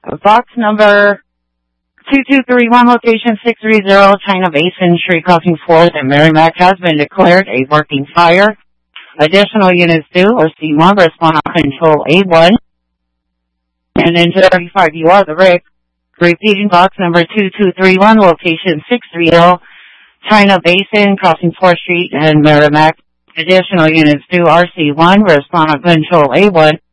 Box number 2231, location 630, China Basin Street, Crossing 4th and Merrimack has been declared a working fire. Additional units due or C1, respond on control A1. And into 35, you are the Rick. Repeating box number 2231, location 630, China Basin, Crossing 4th Street and Merrimack. Additional units due RC1, respond on control A1.